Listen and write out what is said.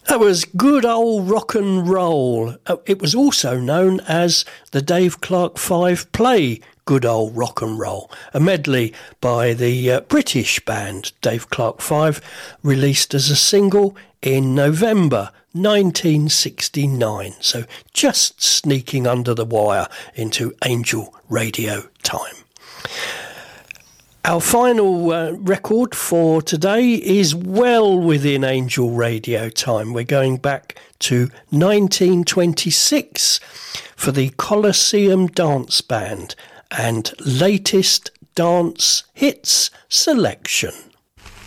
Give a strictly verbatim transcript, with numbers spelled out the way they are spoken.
That was good old rock and roll. It was also known as the Dave Clark Five play Good Old Rock and Roll, a medley by the uh, British band Dave Clark Five, released as a single in November nineteen sixty-nine. So just sneaking under the wire into Angel Radio time. Our final uh, record for today is well within Angel Radio time. We're going back to nineteen twenty-six for the Colosseum Dance Band and latest dance hits selection.